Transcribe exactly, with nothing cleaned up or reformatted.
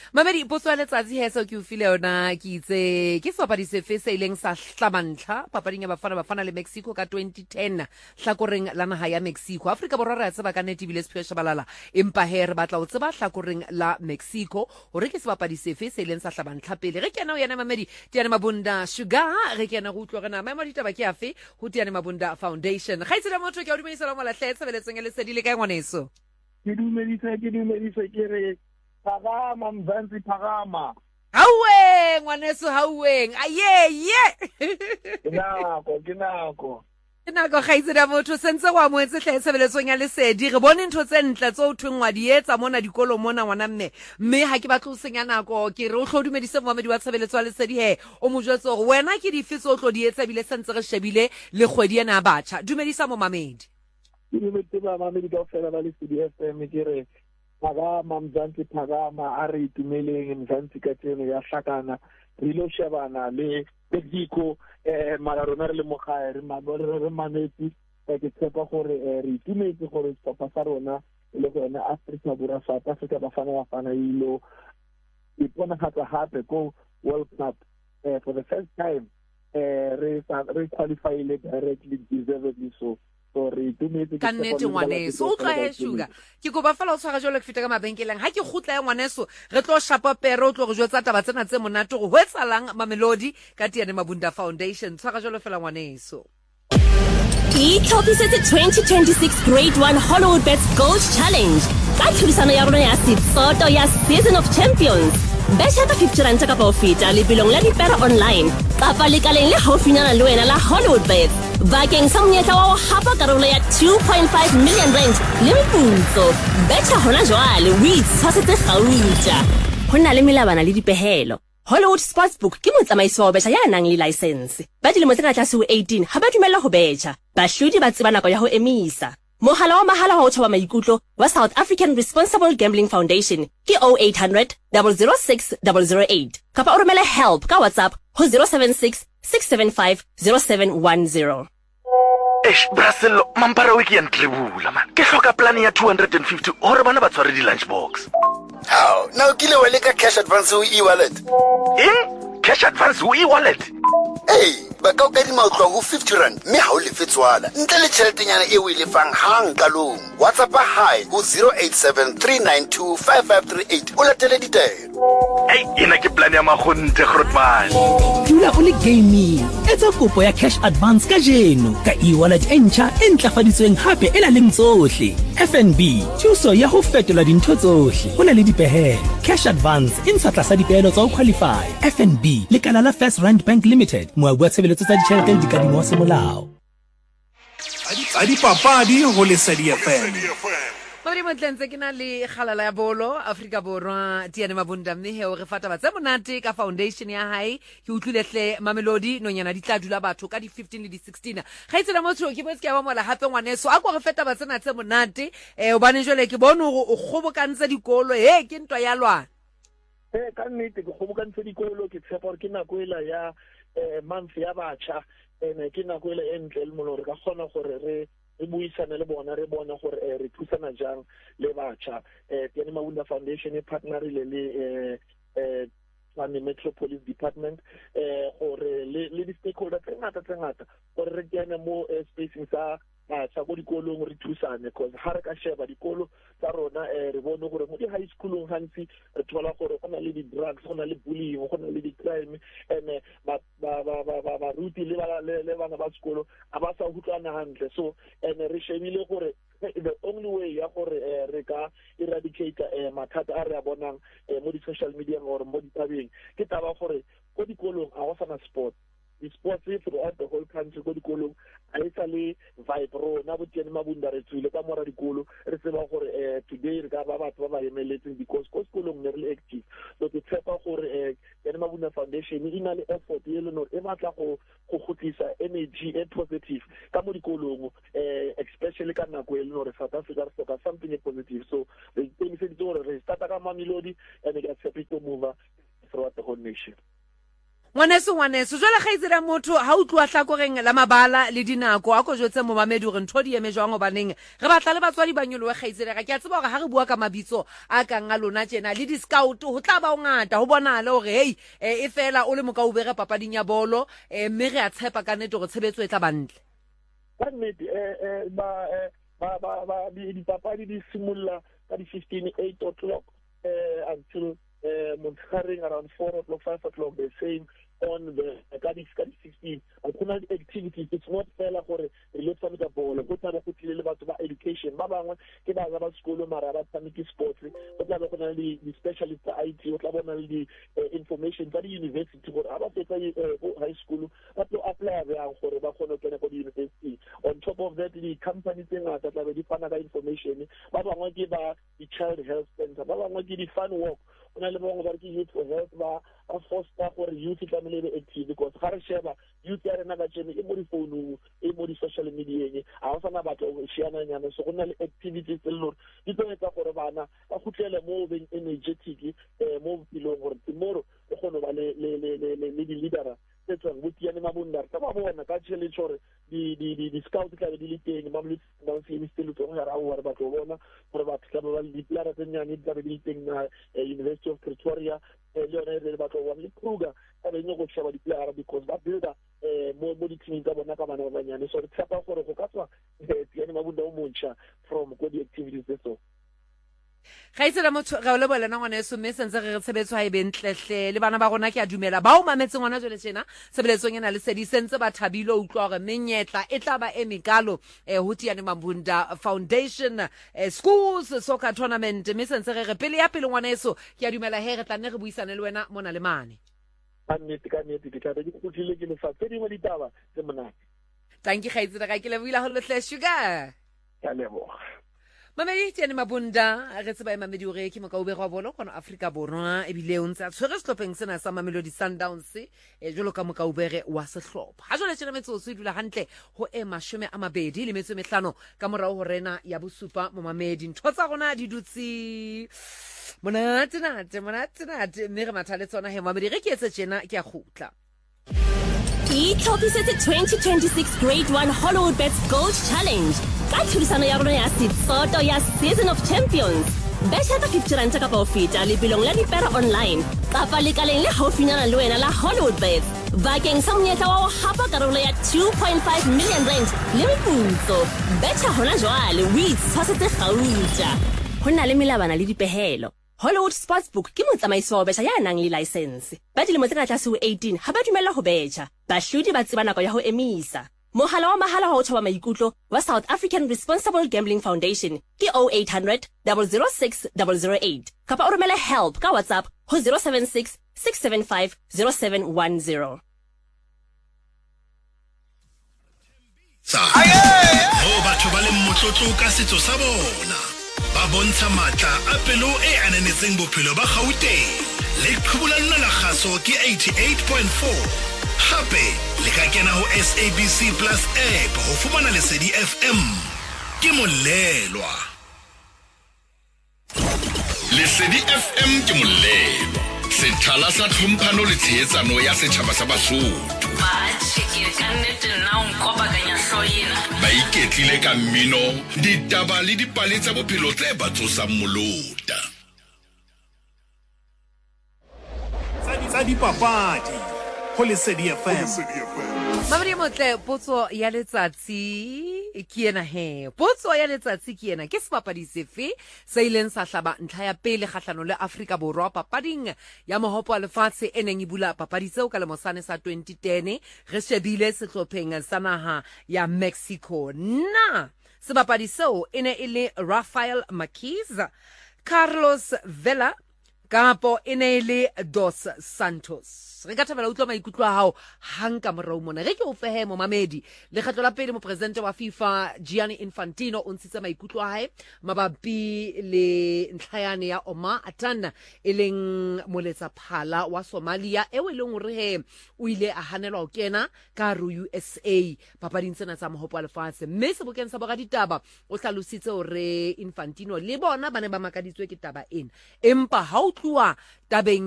Mamedi potso ya letsatsi he so ke o file yona ke itse ke sebapadi sefe se ileng sa hlabantlha papading ya Bafana Bafana le Mexico ka twenty ten hlakoreng la naha ya Mexico. Afrika Borwa re a tseba ka nnete bile Siphiwe Shabalala empa he re batla o tseba hlakoreng la Mexico hore ke sebapadi sefe se ileng sa hlabantlha pele. Re kena o yana Mamedi Tiane Mabunda Sugar re kena go utlwa rena Mamedi taba ke afe ho Tiane Mabunda Foundation. Ga itse motho ke a dumedisa la mola hle tsebeletseng le sedile ka ngwaneso. Ke dumedisa ke dumedisa ke re Phakama Mzansi Phakama. Hawe ngwaneso haweng aye ye. Kenako kenako. Kenako ga itse da motho sentse wa moetse hle tsebeletsong ya lesedi re bone ntho tse ntle tso thweng wa di etsa mona dikolo mona ngwana mme mme ha ke batla o senya nako ke re o hlodumedise Mohamedi wa tshebeletso wa lesedi he o mo jwetse gore wena ke di fitse o tlo di etsa bile sentse re shebile le kgwedi ena batjha dumedisa mo Mohamedi. Ke dumedise ba Mohamedi ka fela ba lesedi F M ke re Phakama Mzansi Phakama a re itumeleng Mzansi ka tseno ya hlakana re lo shebana le Mexico eh mara rona re le mo gae re mabore re manetsi ke tshepa gore re itumetse gore setlhopha sa rona le go ena Africa Borwa South Africa Bafana Bafana ilo ipona hata hape go World Cup eh, for the first time eh re re qualify directly deservedly so sorry tumetse ka nnete ngwaneso o tla he Sugar ke go ba fela o tshwara jole ke fita ka mabenkeleng ha ke khutla ya ngwaneso re tlo shapa pero o tlo go jwetsa taba tsena tse monate go hwetsalang Mamelodi ka Tiane Mabunda Foundation tshwara jole fela ngwaneso. Itlhopisetse twenty twenty-six Grade one Hollywood Bets Gold Challenge ka tlhodisano ya rona ya Sitsoto ya Season of Champions. Betcha ka fifty rand ka po feta lebilong la dipera online kapa lekaleng le haufinyana le wena la Hollywood Bets bakeng sa monyetla wa ho hapa karolo ya two point five million rand le moputso. Betcha hona jwale o itshwasetse gauta ho na le melabana le dipehelo. Hollywood Sportsbook ke motsamaisi wa betcha ya nang le license ba dilemo tse ka tlase ho eighteen ha ba dumella ho betcha bahlodi ba tseba nako ya ho emisa. Mohala wa mahala wa ho thoba maikutlo wa South African Responsible Gambling Foundation ke oh eight hundred, zero zero six, zero zero eight kapa o romele help ka WhatsApp ho zero seven six, six seven five, zero seven one zero. Eish Braselo mampara wiki ya ntribula man ke hloka plan ya two hundred fifty hore bana ba tshware di lunch box. How now kile wele ka cash advance ho e-wallet eh cash advance ho e-wallet hey ba ka o ka di ma utlwa ho fifty rand mme ha o le fetswala ntle le tšheletenyana e o ile fang hang ka long WhatsApp hi ho zero eight seven, three nine two, five five three eight o latele ditelo. hey ina ke plan ya magonte Grootman dula o le gaming etsa kopo ya cash advance ka jeno ka e-wallet entjha e ntlafaditsweng hape e la leng tsohle F N B thuso ya ho fetola dintho tsohle ho na le dipehelo cash advance e ntsha tlasa dipehelo tsa ho qualify F N B le kala la First Rand Bank Limited moabi wa tshebeletso tsa ditjhelete le dikadimo se molao a dipapadi ho Lesedi F M. Mamedi motlentse ke na le kgalala ya bolo Afrika Borwa Tiane Mabunda mme he o re fata ba tse monate ka foundation ya hae ke utlwile hle Mamelodi nonyana di tla dula batho ka di fifteen le di sixteen ga itse la motho ke botse ke ba mola hape ngwaneso a go re feta ba tsena tse monate eh o bane jole ke bone gore o kgobokantse dikolo he ke ntwa ya lwana Eh ka nnete ke kgobokantse dikolo ke tshepa gore ke nako ela ya eh month ya batjha ene ke nako ela e ntle le molore ka kgona gore re re buisana le bona re bona gore re thusana jang le batjha eh Tiane Mabunda Foundation e partnerile le eh eh Tshwane Metropolitan Department eh gore le le di stakeholders tse ngata tse ngata gore re kene mo spacing sa sa go dikolong re thusane because ha re ka sheba dikolo tsa rona eh re bone gore mo di high schoolong hantsi re thola gore go na le di drugs go na le bullying go na le di crime ene ba ba ba ba ba ruti le ba le bana ba sekolo a ba sa utlwana hantle so ene re shebile gore the only way ya gore re ka eradicate eh mathata a re a bonang mo di social media or mo di tabeng ke taba gore go dikolong a go sana sport di sports throughout the whole country go dikolong a etsa le vibe ro na Tiane Mabunda re tswile ka mora dikolo re tseba gore eh today re ka ba batho ba ba emeletseng because ko sekolong ne re le active so ke tshepa gore eh Tiane Mabunda Foundation e ina le effort e le no e batla go go gotlisa energy e positive ka mo dikolong eh especially ka nako e le no re South Africa re hloka something positive so re itemisetse gore re start ka Mamelodi and get happy to move throughout the whole nation. ngwaneso ngwaneso jwale ga itsela motho ha o tloa hlakoreng la mabala le dinako a go jwetse mo mamedi gore ntho di eme jwang baneng re batla le batswadi ba nyolo ga itsela ga ke a tseba gore ha re bua ka mabitso a ka nga lona tsena le di-scout go tla ba o ngata go bonale gore hei e fela o le mo ka o bere papading ya bolo mme re a tshepa ka nnete gore tshebetso e tla bantle ka nnete um ba dipapadi di simolola ka di-fifteen eight o'clock uh, until uh, montgareng around four o'clock five o'clock the same on the Kadi sixteen. And kuna activities, it's not fair for the lot of the ball. Go to the kutlile batho ba education. Ba bangwe ke ba ba sekolo mara ba tsamiki sports. Go tla go na le the specialist I T, go tla bona le di information tsa di university go aba fetsa high school ba tlo apply ya gore ba kgone go kena go di university. On top of that, the companies tse ngata tla be di fana ka information. Ba bangwe ke ba the child health center. Ba bangwe ke di fun walk. Una le bangwe ba ke youth for health ba a foster for youth tla le active because ga re sheba youth ya rena ba tsene e mo di phone e mo di social media eng a go sana batho go shiana nyana so go na le activities tse lor di tlo etsa gore bana ba khutlele mo being energetic eh mo pilong gore tomorrow go gone ba le le le le le di leader tse tswang go tiane mabunda ka ba bona ka challenge gore di di di di scout tla di le teng ba mo ba se mi stelo go ra o ba tlo bona gore ba tla ba di plara tse nyane di tla di teng na University of Pretoria le yona re ba tlo bona le Kruger ba le go sheba di plara because ba builder eh mo mo di team tsa bona ka bana ba banyane so re tsapa gore go ka tswa tiane mabunda o montsha from go di activities tso ga itsela motho ga o le bolena ngwana eso mme sentse re re tshebetso ha e bentlehle le bana ba rona ke a dumela ba o mametse ngwana jole tsena sebeletsong ena le sedi sentse ba thabile o utlwa gore menyetla e tla ba e mekalo eh ho tiane mabunda foundation eh, schools soccer tournament mme sentse re re pele ya pele ngwana eso ke a dumela he re tla nne re buisane le wena mona le mane ka nnete ka nnete ke tla be di khutlile ke le fa tse dingwe ditaba tse monate tanki ga itsela ga ke le buila ho le tle sugar ka leboga mamedi tiane mabunda re tseba mamedi o re ke mo ka o be go bona go na Africa borwa e bile o ntse a tshwere setlhopheng sena sa Mamelodi Sundowns e jolo ka mo ka o bere wa sehlopha ha jole tsena metso se dula hantle ho e mashome a mabedi le metso mehlano ka morao ho rena ya bosupa mo mamedi ntho tsa gona di dutsi monate nate monate nate mme re mathale tsona he mamedi re ke etse tsena ke a khutla Itlhophisetse twenty twenty-six Grade one Hollywood Bets Gold Challenge ka thurisano ya rona ya Sitsoto ya Season of Champions. Besha ka fifty rand ka ba ofita le bilong la dipera online kapa le kaleng le haufinyana le wena la Hollywood Bets bakeng sa monyetla wa ho hapa karolo ya two point five million rand le meputso. Besha hona jwale o itshwasetse gauta ho na le melabana le dipehelo. Hollywood Sportsbook ke motsamaiso wa besha ya nang le license. Ba dilemo tse ka tlase ho eighteen ha ba dumella ho betjha. Bahlodi ba tseba nako ya ho emisa. Mohala wa mahala wa ho thoba maikutlo wa South African Responsible Gambling Foundation ke oh eight hundred, zero zero six, zero zero eight. Kapa o romela help ka WhatsApp ho zero seven six, six seven five, zero seven one zero. Aye! Ho batho ba le motlotlo ka setso sa bona. Ba bontsha matla a pelo e ananetseng bophelo ba Gauteng. Le qhubulana la khaso ke eighty-eight point four. Hape le ka kena ho S A B C Plus app ho fumana lesedi F M. Ke molelwa. Lesedi F M ke molelwa. Sethala sa tlhomphano le tshehetsano ya setjhaba sa Basotho. Ba tshekile ka nnete nna o nkopakanya hloyena. Ba iketlile ka mmino, ditaba le dipale tsa bophelo tse ba tsosang molota. Tsa dipapadi ho Lesedi F M. Mamedi motle potso ya letsatsi ke ena he potso ya letsatsi ke ena ke sebapadi sefe se ileng sa hlaba ntlha ya pele kgahlano le Afrika Borwa papading ya mohopo wa lefatshe e neng e bula papadi tseo ka lemosane sa twenty ten re shebile sehlopheng sa naha ya Mexico na sebapadi seo e ne e le Rafael Marquez, Carlos Vela kapo e ne e le Dos Santos. Re ka thabela utlwa maikutlo a hao hanka morao mona re ke o fehe mo mamedi le kgetlo la pele mo presidente wa FIFA Gianni Infantino o ntshitse maikutlo a hae mabapi le ntlhayane ya Omar Atan e leng moletsa phala wa Somalia e we leng hore he o ile a hanelwa o kena ka U S A papading tsena tsa mohopo wa lefatshe mme se bokeng sa boga ditaba o hlalositse hore Infantino le bona ba ne ba makaditswe ke taba ena empa ha o tloa tabeng